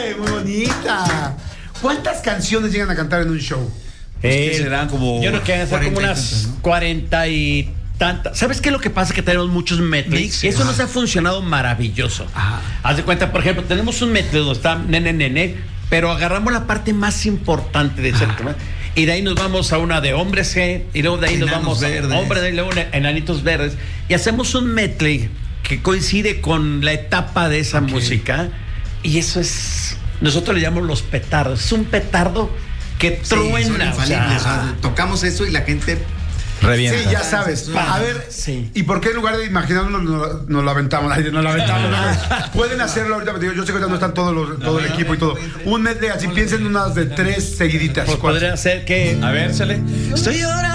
Muy bonita. ¿Cuántas canciones llegan a cantar en un show? Pues que serán como. Yo creo que van a ser como unas tantas, ¿no? 40 y tantas. ¿Sabes qué es lo que pasa? Que tenemos muchos medleys. Mixes. Eso nos ha funcionado maravilloso. Ajá. Haz de cuenta, por ejemplo, tenemos un medley donde está nene, pero agarramos la parte más importante de ese tema. Y de ahí nos vamos a una de hombres G, y luego de ahí nos Enanos vamos verdes. a hombres, y luego enanitos verdes. Y hacemos un medley que coincide con la etapa de esa música. Y eso es. Nosotros le llamamos los petardos. Es un petardo que Sí, son truena. infalibles. O sea, tocamos eso y la gente. Revienta. Sí, ya sabes. A ver, Sí. ¿y por qué en lugar de imaginarnos nos lo aventamos? Ay, nos lo aventamos. ¿No? Pueden hahacerlo ahorita, pero yo sé que ahorita no están todo el equipo y todo. Un medley así, piensen en unas de 3 seguiditas. Pues podría ser que. A ver, sale. Estoy llorando.